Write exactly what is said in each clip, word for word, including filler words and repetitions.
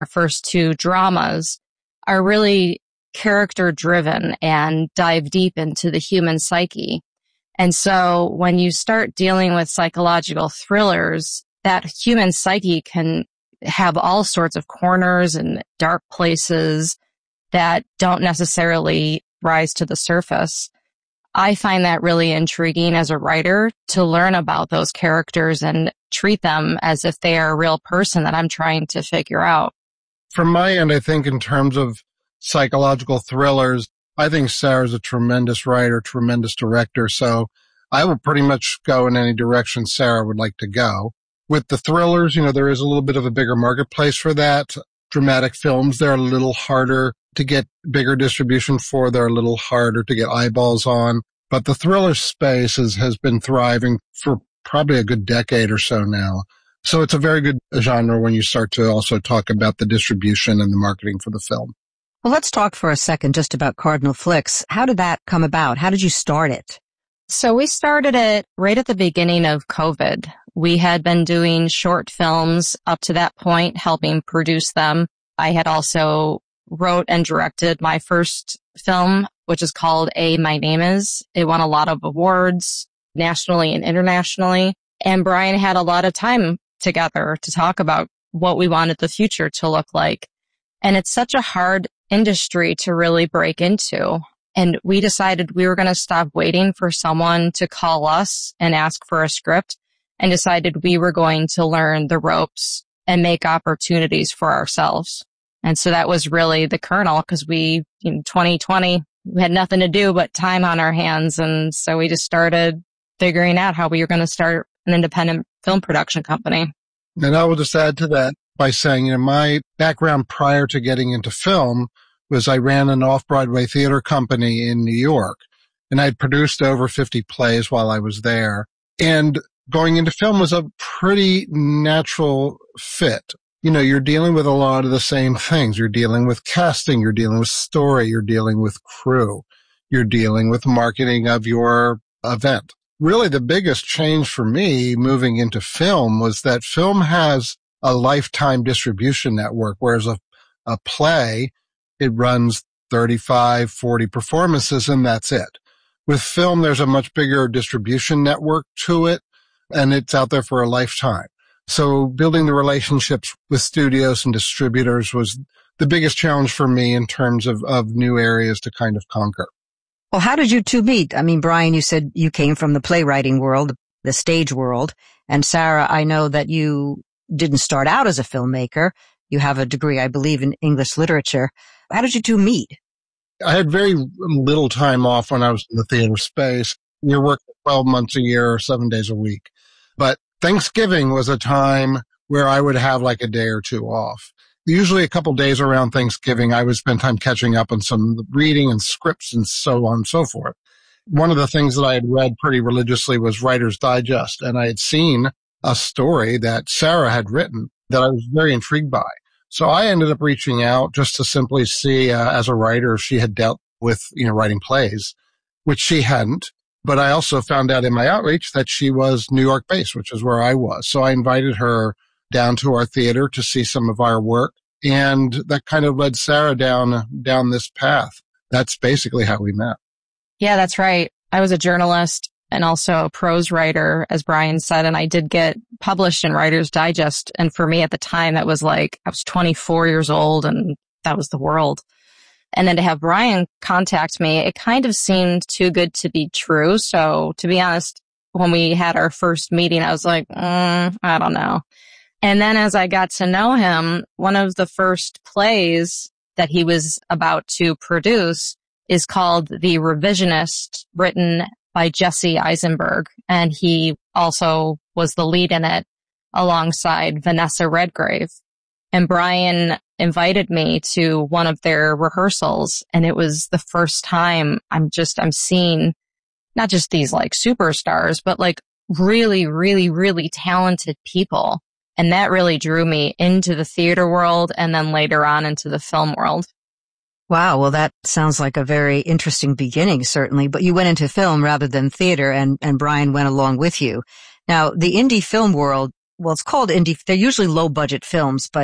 our first two dramas, are really character driven and dive deep into the human psyche. And so when you start dealing with psychological thrillers, that human psyche can have all sorts of corners and dark places that don't necessarily rise to the surface. I find that really intriguing as a writer to learn about those characters and treat them as if they are a real person that I'm trying to figure out. From my end, I think in terms of psychological thrillers, I think Sarah's a tremendous writer, tremendous director. So I will pretty much go in any direction Sarah would like to go. With the thrillers, you know, there is a little bit of a bigger marketplace for that. Dramatic films, they're a little harder to get bigger distribution for. They're a little harder to get eyeballs on. But the thriller space is, has been thriving for probably a good decade or so now. So it's a very good genre when you start to also talk about the distribution and the marketing for the film. Well, let's talk for a second just about Cardinal Flicks. How did that come about? How did you start it? So we started it right at the beginning of COVID. We had been doing short films up to that point, helping produce them. I had also wrote and directed my first film, which is called A My Name Is. It won a lot of awards nationally and internationally. And Brian had a lot of time together to talk about what we wanted the future to look like. And it's such a hard industry to really break into. And we decided we were going to stop waiting for someone to call us and ask for a script, and decided we were going to learn the ropes and make opportunities for ourselves. And so that was really the kernel, because we, in twenty twenty, we had nothing to do but time on our hands. And so we just started figuring out how we were going to start an independent film production company. And I will just add to that by saying, you know, my background prior to getting into film was I ran an off-Broadway theater company in New York, and I'd produced over fifty plays while I was there. And going into film was a pretty natural fit. You know, you're dealing with a lot of the same things. You're dealing with casting, you're dealing with story, you're dealing with crew, you're dealing with marketing of your event. Really, the biggest change for me moving into film was that film has a lifetime distribution network, whereas a, a play, it runs thirty-five, forty performances, and that's it. With film, there's a much bigger distribution network to it, and it's out there for a lifetime. So building the relationships with studios and distributors was the biggest challenge for me in terms of, of new areas to kind of conquer. Well, how did you two meet? I mean, Brian, you said you came from the playwriting world, the stage world. And Sarah, I know that you didn't start out as a filmmaker. You have a degree, I believe, in English literature. How did you two meet? I had very little time off when I was in the theater space. You're working twelve months a year, seven days a week. But Thanksgiving was a time where I would have like a day or two off. Usually a couple days around Thanksgiving, I would spend time catching up on some reading and scripts and so on and so forth. One of the things that I had read pretty religiously was Writer's Digest, and I had seen a story that Sarah had written that I was very intrigued by. So I ended up reaching out just to simply see, uh, as a writer, if she had dealt with, you know, writing plays, which she hadn't. But I also found out in my outreach that she was New York based, which is where I was. So I invited her down to our theater to see some of our work. And that kind of led Sarah down, down this path. That's basically how we met. Yeah, that's right. I was a journalist and also a prose writer, as Brian said, and I did get published in Writer's Digest. And for me at the time, that was like, I was twenty-four years old and that was the world. And then to have Brian contact me, it kind of seemed too good to be true. So to be honest, when we had our first meeting, I was like, mm, I don't know. And then as I got to know him, one of the first plays that he was about to produce is called The Revisionist, written by Jesse Eisenberg. And he also was the lead in it alongside Vanessa Redgrave. And Brian invited me to one of their rehearsals. And it was the first time I'm just, I'm seeing not just these like superstars, but like really, really, really talented people. And that really drew me into the theater world and then later on into the film world. Wow. Well, that sounds like a very interesting beginning, certainly. But you went into film rather than theater, and, and Brian went along with you. Now, the indie film world, well, it's called indie. They're usually low budget films, but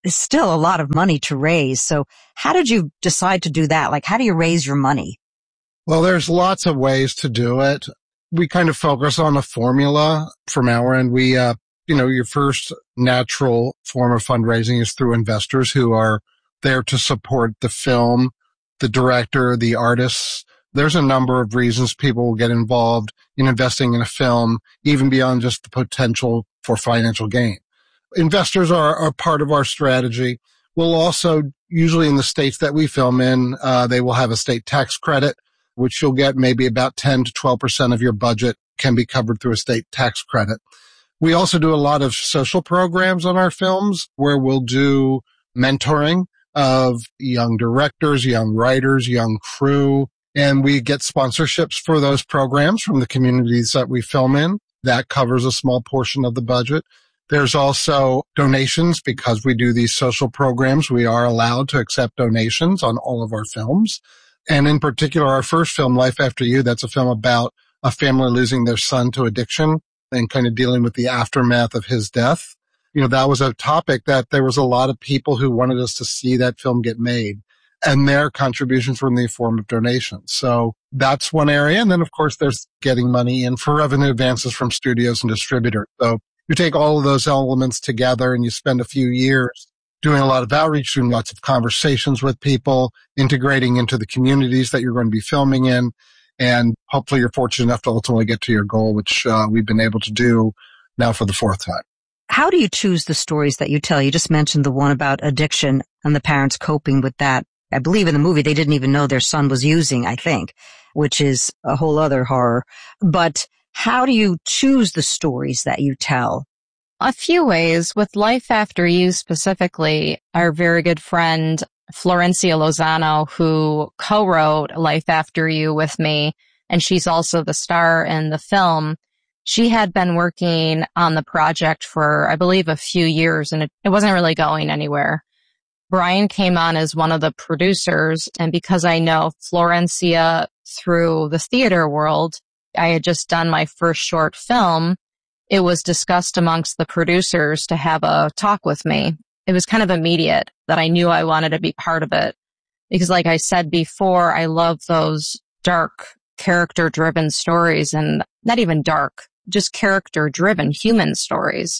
is still a lot of money to raise. So how did you decide to do that? Like, how do you raise your money? Well, there's lots of ways to do it. We kind of focus on a formula from our end. We, uh, you know, your first natural form of fundraising is through investors who are there to support the film, the director, the artists. There's a number of reasons people will get involved in investing in a film, even beyond just the potential for financial gain. Investors are, are part of our strategy. We'll also, usually in the states that we film in, uh, they will have a state tax credit, which you'll get maybe about ten to twelve percent of your budget can be covered through a state tax credit. We also do a lot of social programs on our films where we'll do mentoring of young directors, young writers, young crew, and we get sponsorships for those programs from the communities that we film in. That covers a small portion of the budget. There's also donations because we do these social programs. We are allowed to accept donations on all of our films. And in particular, our first film, Life After You, that's a film about a family losing their son to addiction and kind of dealing with the aftermath of his death. You know, that was a topic that there was a lot of people who wanted us to see that film get made, and their contributions were in the form of donations. So that's one area. And then, of course, there's getting money in for revenue advances from studios and distributors. So you take all of those elements together and you spend a few years doing a lot of outreach, doing lots of conversations with people, integrating into the communities that you're going to be filming in. And hopefully you're fortunate enough to ultimately get to your goal, which uh, we've been able to do now for the fourth time. How do you choose the stories that you tell? You just mentioned the one about addiction and the parents coping with that. I believe in the movie they didn't even know their son was using, I think, which is a whole other horror. But how do you choose the stories that you tell? A few ways. With Life After You specifically, our very good friend Florencia Lozano, who co-wrote Life After You with me, and she's also the star in the film, she had been working on the project for, I believe, a few years, and it, it wasn't really going anywhere. Brian came on as one of the producers, and because I know Florencia through the theater world, I had just done my first short film. It was discussed amongst the producers to have a talk with me. It was kind of immediate that I knew I wanted to be part of it. Because like I said before, I love those dark, character-driven stories, and not even dark, just character-driven human stories.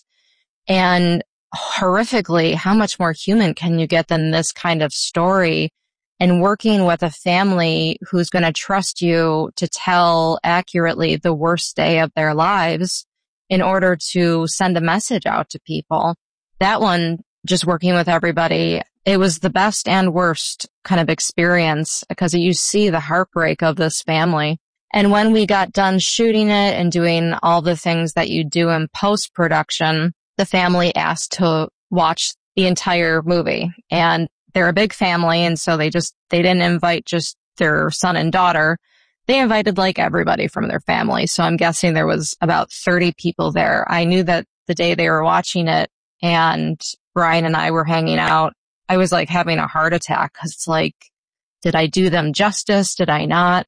And horrifically, how much more human can you get than this kind of story? And working with a family who's going to trust you to tell accurately the worst day of their lives in order to send a message out to people. That one, just working with everybody, it was the best and worst kind of experience because you see the heartbreak of this family. And when we got done shooting it and doing all the things that you do in post-production, the family asked to watch the entire movie. And they're a big family, and so they just, they didn't invite just their son and daughter. They invited like everybody from their family. So I'm guessing there was about thirty people there. I knew that the day they were watching it and Brian and I were hanging out, I was like having a heart attack because it's like, did I do them justice? Did I not?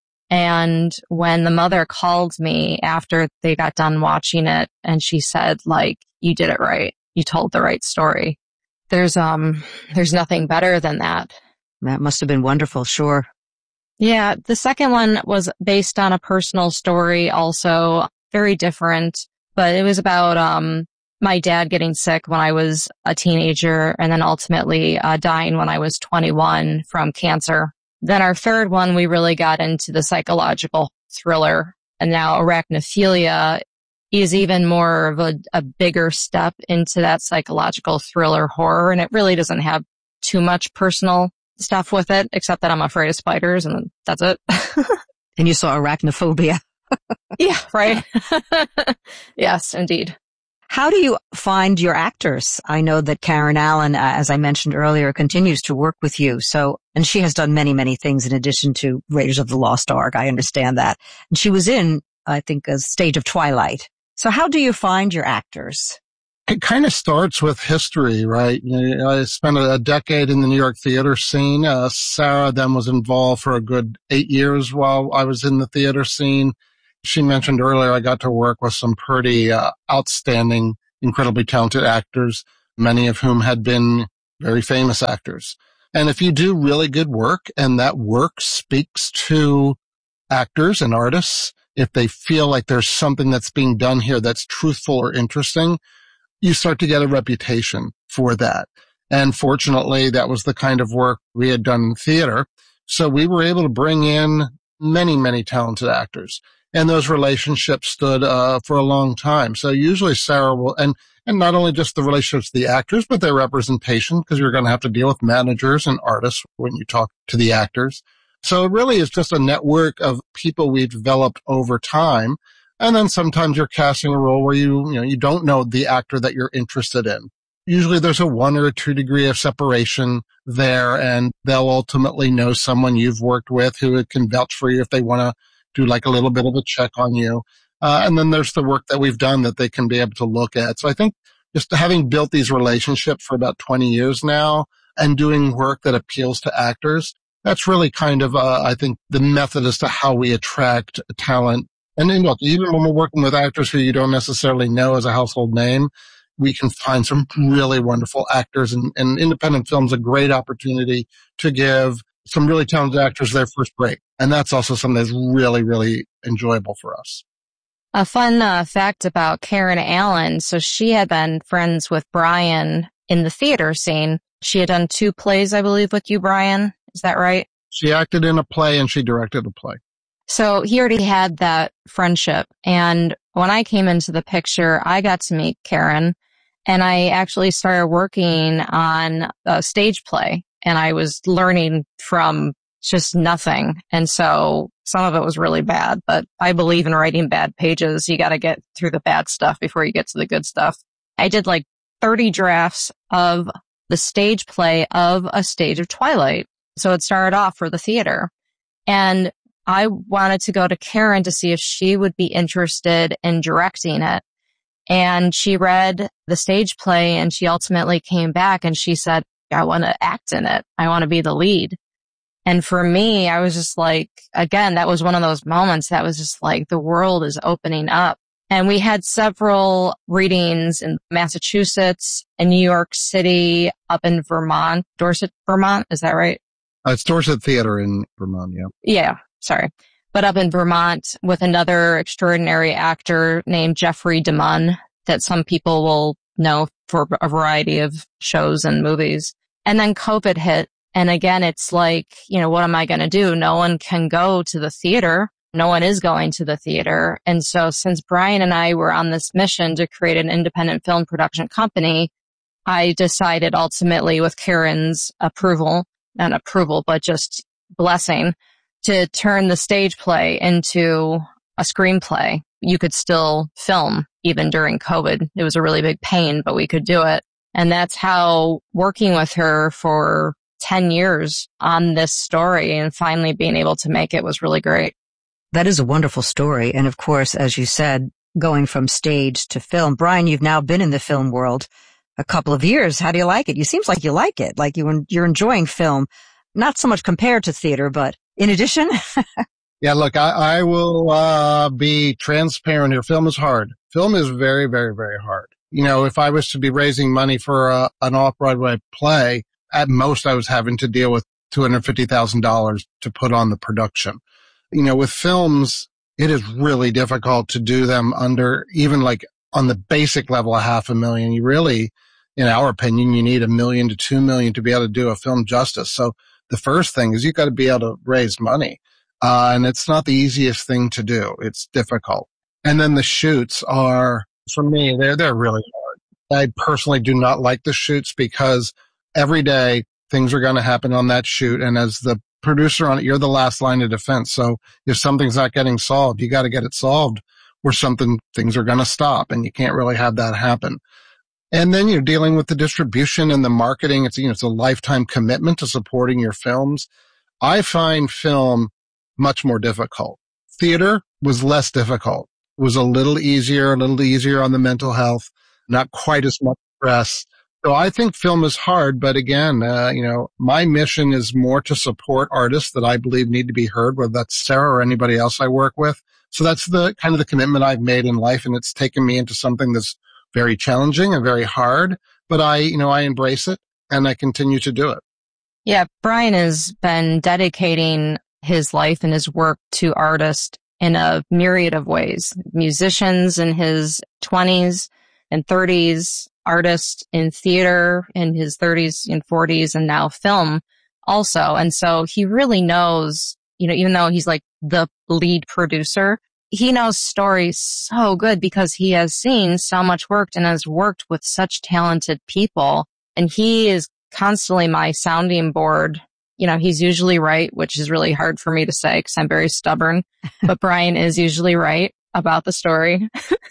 And when the mother called me after they got done watching it and she said, like, you did it right. You told the right story. There's, um, there's nothing better than that. That must have been wonderful. Sure. Yeah. The second one was based on a personal story, also very different, but it was about, um, my dad getting sick when I was a teenager and then ultimately uh, dying when I was twenty-one from cancer. Then our third one, we really got into the psychological thriller, and now Arachnophilia is even more of a, a bigger step into that psychological thriller horror. And it really doesn't have too much personal stuff with it, except that I'm afraid of spiders and that's it. And you saw arachnophobia. Yeah, right. Yes, indeed. How do you find your actors? I know that Karen Allen, uh, as I mentioned earlier, continues to work with you. So, and she has done many, many things in addition to Raiders of the Lost Ark. I understand that. And she was in, I think, a stage of Twilight. So how do you find your actors? It kind of starts with history, right? You know, I spent a decade in the New York theater scene. Uh, Sarah then was involved for a good eight years while I was in the theater scene. She mentioned earlier I got to work with some pretty uh, outstanding, incredibly talented actors. many of whom had been very famous actors. And if you do really good work and that work speaks to actors and artists, if they feel like there's something that's being done here that's truthful or interesting, you start to get a reputation for that. And fortunately, that was the kind of work we had done in theater. So we were able to bring in many, many talented actors. And those relationships stood uh, for a long time. So usually Sarah will, and, and not only just the relationships with the actors, but their representation, because you're going to have to deal with managers and artists when you talk to the actors. So it really is just a network of people we've developed over time. And then sometimes you're casting a role where you, you know, you don't know the actor that you're interested in. Usually there's a one or a two degree of separation there, and they'll ultimately know someone you've worked with who can vouch for you if they want to do like a little bit of a check on you. Uh, and then there's the work that we've done that they can be able to look at. So I think just having built these relationships for about twenty years now and doing work that appeals to actors, that's really kind of, uh, I think, the method as to how we attract talent. And then look, even when we're working with actors who you don't necessarily know as a household name, we can find some really wonderful actors, and, and independent film's a great opportunity to give some really talented actors their first break. And that's also something that's really, really enjoyable for us. A fun uh, fact about Karen Allen. So she had been friends with Brian in the theater scene. She had done two plays, I believe, with you, Brian. Is that right? She acted in a play and she directed a play. So he already had that friendship. And when I came into the picture, I got to meet Karen, and I actually started working on a stage play, and I was learning from just nothing. And so some of it was really bad, but I believe in writing bad pages. You got to get through the bad stuff before you get to the good stuff. I did like thirty drafts of the stage play of A Stage of Twilight. So it started off for the theater. And I wanted to go to Karen to see if she would be interested in directing it. And she read the stage play, and she ultimately came back and she said, I want to act in it. I want to be the lead. And for me, I was just like, again, that was one of those moments that was just like, the world is opening up. And we had several readings in Massachusetts, in New York City, up in Vermont, Dorset, Vermont. Is that right? Uh, it's Dorset Theater in Vermont, yeah. Yeah, sorry. But up in Vermont with another extraordinary actor named Jeffrey DeMunn that some people will know for a variety of shows and movies. And then COVID hit. And again, it's like, you know, what am I going to do? No one can go to the theater. No one is going to the theater. And so since Brian and I were on this mission to create an independent film production company, I decided ultimately, with Karen's approval, not approval, but just blessing, to turn the stage play into a screenplay. You could still film even during COVID. It was a really big pain, but we could do it. And that's how working with her for ten years on this story and finally being able to make it was really great. That is a wonderful story. And of course, as you said, going from stage to film. Brian, you've now been in the film world a couple of years. How do you like it? You seems like you like it, like you, you're enjoying film, not so much compared to theater, but in addition. Yeah, look, I, I will uh, be transparent here. Film is hard. Film is very, very, very hard. You know, if I was to be raising money for a, an off-Broadway play, at most I was having to deal with two hundred fifty thousand dollars to put on the production. You know, with films, it is really difficult to do them under even like on the basic level a half a million. You really, in our opinion, you need a million to two million to be able to do a film justice. So the first thing is you've got to be able to raise money. Uh, and it's not the easiest thing to do. It's difficult. And then the shoots are, for me, they're, they're really hard. I personally do not like the shoots because every day things are going to happen on that shoot. And as the producer on it, you're the last line of defense. So if something's not getting solved, you got to get it solved, or something, things are going to stop, and you can't really have that happen. And then you're dealing with the distribution and the marketing. It's, you know, it's a lifetime commitment to supporting your films. I find film much more difficult. Theater was less difficult. It was a little easier, a little easier on the mental health, not quite as much stress. So I think film is hard, but again, uh, you know, my mission is more to support artists that I believe need to be heard, whether that's Sarah or anybody else I work with. So that's the kind of the commitment I've made in life, and it's taken me into something that's very challenging and very hard, but I, you know, I embrace it and I continue to do it. Yeah, Brian has been dedicating his life and his work to artists in a myriad of ways. Musicians in his twenties and thirties, artists in theater in his thirties and forties, and now film also. And so he really knows, you know, even though he's like the lead producer, he knows stories so good because he has seen so much work and has worked with such talented people. And he is constantly my sounding board. You know, he's usually right, which is really hard for me to say because I'm very stubborn, but Brian is usually right about the story.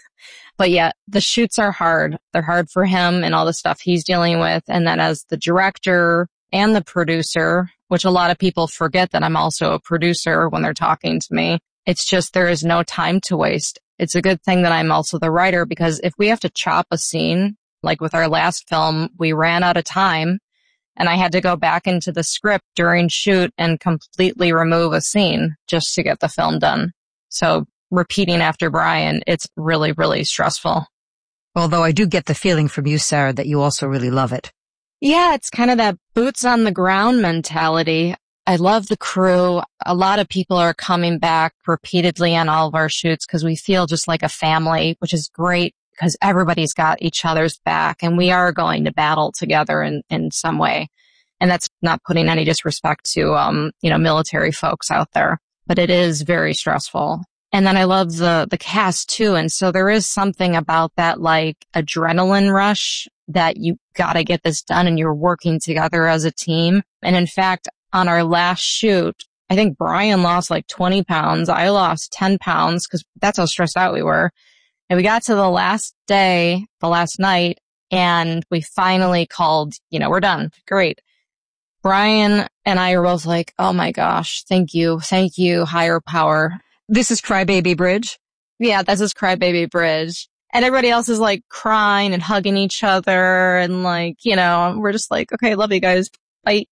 But yeah, the shoots are hard. They're hard for him and all the stuff he's dealing with. And then as the director and the producer, which a lot of people forget that I'm also a producer when they're talking to me, it's just there is no time to waste. It's a good thing that I'm also the writer because if we have to chop a scene, like with our last film, we ran out of time and I had to go back into the script during shoot and completely remove a scene just to get the film done. So repeating after Brian, it's really, really stressful. Although I do get the feeling from you, Sarah, that you also really love it. Yeah, it's kind of that boots on the ground mentality. I love the crew. A lot of people are coming back repeatedly on all of our shoots because we feel just like a family, which is great because everybody's got each other's back and we are going to battle together in, in some way. And that's not putting any disrespect to, um, you know, military folks out there, but it is very stressful. And then I love the, the cast too. And so there is something about that like adrenaline rush that you got to get this done and you're working together as a team. And in fact, on our last shoot, I think Brian lost like twenty pounds. I lost ten pounds because that's how stressed out we were. And we got to the last day, the last night, and we finally called, you know, we're done. Great. Brian and I were both like, oh my gosh, thank you. Thank you, higher power. This is Crybaby Bridge? Yeah, this is Crybaby Bridge. And everybody else is like crying and hugging each other. And like, you know, we're just like, okay, love you guys. Bye.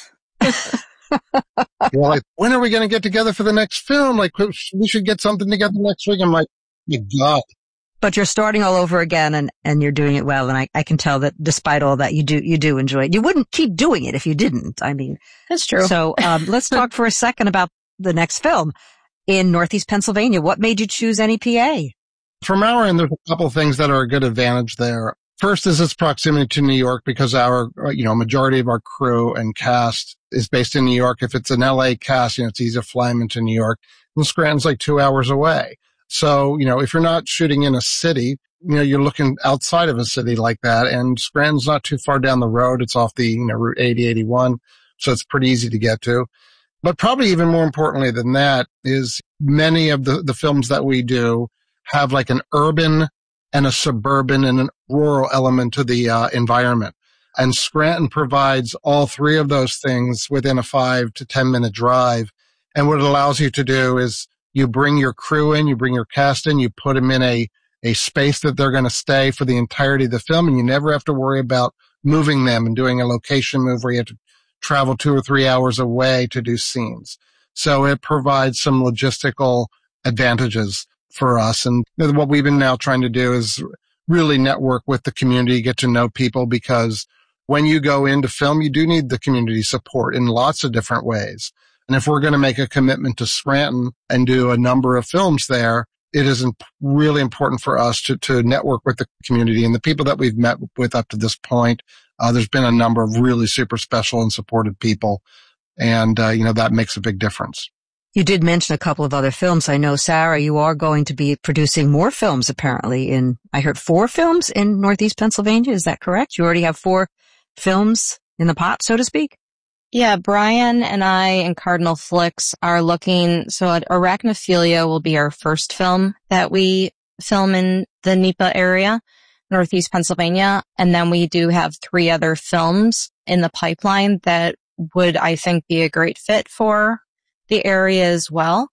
You're like, when are we going to get together for the next film? Like, we should get something together next week. I'm like, my God. But you're starting all over again and, and you're doing it well. And I, I can tell that despite all that, you do, you do enjoy it. You wouldn't keep doing it if you didn't. I mean, that's true. So, um, let's talk for a second about the next film in Northeast Pennsylvania. What made you choose N E P A? From our end, there's a couple of things that are a good advantage there. First is its proximity to New York because our, you know, majority of our crew and cast is based in New York. If it's an L A cast, you know, it's easy to fly them into New York. And Scranton's like two hours away. So, you know, if you're not shooting in a city, you know, you're looking outside of a city like that. And Scranton's not too far down the road. It's off the, you know, Route eighty, eighty-one. So it's pretty easy to get to. But probably even more importantly than that is many of the, the films that we do have like an urban and a suburban and an rural element to the uh, environment. And Scranton provides all three of those things within a five to ten minute drive. And what it allows you to do is you bring your crew in, you bring your cast in, you put them in a, a space that they're going to stay for the entirety of the film. And you never have to worry about moving them and doing a location move where you have to travel two or three hours away to do scenes. So it provides some logistical advantages for us. And what we've been now trying to do is really network with the community, get to know people, because when you go into film, you do need the community support in lots of different ways. And if we're going to make a commitment to Scranton and do a number of films there, it is imp- really important for us to, to network with the community and the people that we've met with up to this point. Uh, there's been a number of really super special and supportive people. And, uh, you know, that makes a big difference. You did mention a couple of other films. I know, Sarah, you are going to be producing more films apparently in, I heard four films in Northeast Pennsylvania. Is that correct? You already have four films in the pot, so to speak? Yeah, Brian and I and Cardinal Flicks are looking, so Arachnophilia will be our first film that we film in the N E P A area, Northeast Pennsylvania. And then we do have three other films in the pipeline that would, I think, be a great fit for the area as well.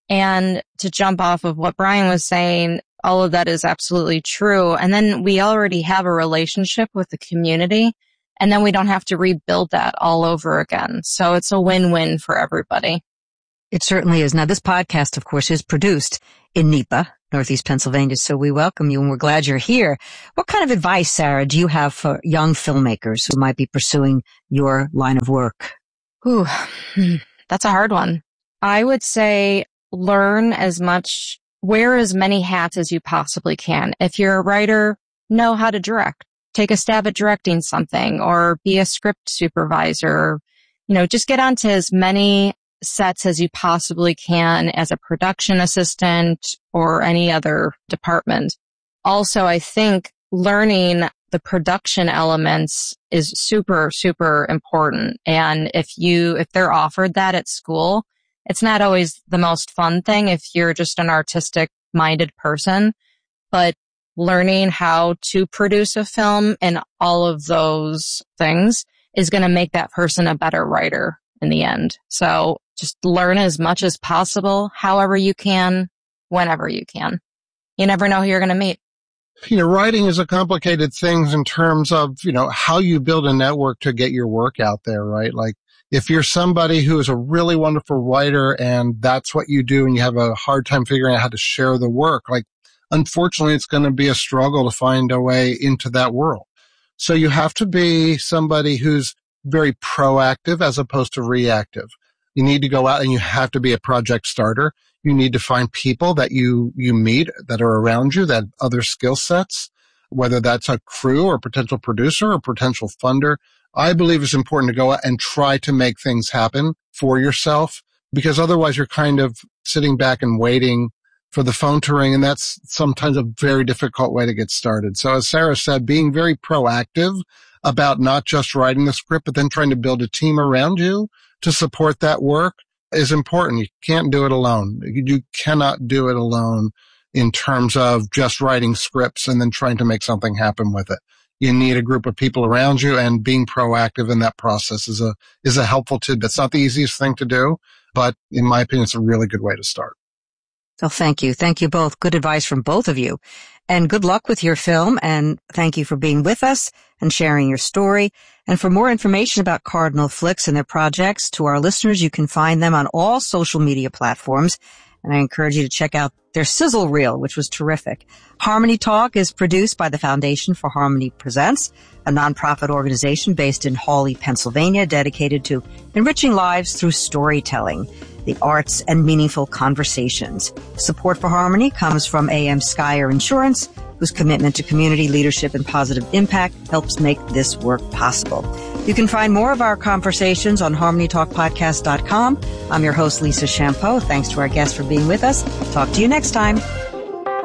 And to jump off of what Brian was saying, all of that is absolutely true. And then we already have a relationship with the community, and then we don't have to rebuild that all over again. So it's a win-win for everybody. It certainly is. Now, this podcast, of course, is produced in NEPA, Northeast Pennsylvania, so we welcome you and we're glad you're here. What kind of advice, Sarah, do you have for young filmmakers who might be pursuing your line of work? Ooh, that's a hard one. I would say learn as much, wear as many hats as you possibly can. If you're a writer, know how to direct. Take a stab at directing something or be a script supervisor. You know, just get onto as many sets as you possibly can as a production assistant or any other department. Also, I think learning the production elements is super, super important. And if you, if they're offered that at school, it's not always the most fun thing if you're just an artistic minded person, but learning how to produce a film and all of those things is going to make that person a better writer in the end. So just learn as much as possible, however you can, whenever you can. You never know who you're going to meet. You know, writing is a complicated thing in terms of, you know, how you build a network to get your work out there, right? Like if you're somebody who is a really wonderful writer and that's what you do and you have a hard time figuring out how to share the work, like unfortunately it's going to be a struggle to find a way into that world. So you have to be somebody who's very proactive as opposed to reactive. You need to go out and you have to be a project starter. You need to find people that you, you meet that are around you, that other skill sets, whether that's a crew or potential producer or potential funder. I believe it's important to go out and try to make things happen for yourself because otherwise you're kind of sitting back and waiting for the phone to ring. And that's sometimes a very difficult way to get started. So as Sarah said, being very proactive about not just writing the script, but then trying to build a team around you to support that work is important. You can't do it alone. You cannot do it alone in terms of just writing scripts and then trying to make something happen with it. You need a group of people around you, and being proactive in that process is a, is a helpful tidbit. It's not the easiest thing to do, but in my opinion, it's a really good way to start. So thank you. Thank you both. Good advice from both of you. And good luck with your film. And thank you for being with us and sharing your story. And for more information about Cardinal Flicks and their projects, to our listeners, you can find them on all social media platforms. And I encourage you to check out their sizzle reel, which was terrific. Harmony Talk is produced by the Foundation for Harmony Presents, a nonprofit organization based in Hawley, Pennsylvania, dedicated to enriching lives through storytelling, the arts, and meaningful conversations. Support for Harmony comes from A M Skyer Insurance, whose commitment to community leadership and positive impact helps make this work possible. You can find more of our conversations on harmony talk podcast dot com. I'm your host, Lisa Champeau. Thanks to our guests for being with us. Talk to you next time.